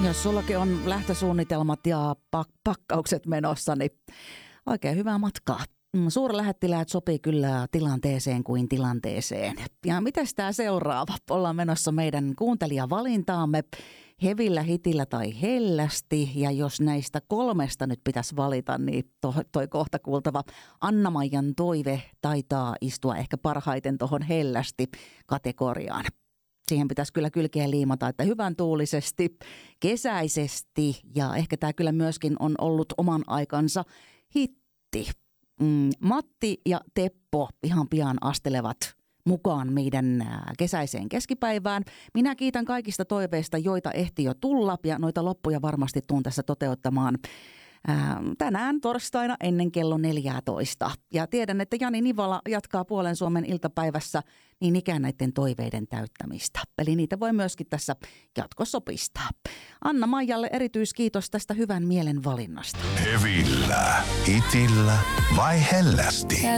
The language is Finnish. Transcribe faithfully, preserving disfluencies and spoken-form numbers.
Jos sullakin on lähtösuunnitelmat ja pak- pakkaukset menossa, niin oikein hyvää matkaa. Suurlähettiläät sopii kyllä tilanteeseen kuin tilanteeseen. Ja mitäs tämä seuraava? Ollaan menossa meidän kuuntelijavalintaamme hevillä, hitillä tai hellästi. Ja jos näistä kolmesta nyt pitäisi valita, niin to, toi kohta kuultava Anna-Maijan toive taitaa istua ehkä parhaiten tuohon hellästi kategoriaan. Siihen pitäisi kyllä kylkeen liimata, että hyvän tuulisesti, kesäisesti ja ehkä tämä kyllä myöskin on ollut oman aikansa hitti. Mm, Matti ja Teppo ihan pian astelevat mukaan meidän kesäiseen keskipäivään. Minä kiitän kaikista toiveista, joita ehti jo tulla ja noita loppuja varmasti tuun tässä toteuttamaan ää, tänään torstaina ennen kello neljätoista. Ja tiedän, että Jani Nivala jatkaa Puolen Suomen iltapäivässä niin ikään näiden toiveiden täyttämistä. Eli niitä voi myöskin tässä jatkossa pistaa. Anna-Maijalle erityiskiitos tästä hyvän mielen valinnasta. Hevillä, hitillä vai hellästi?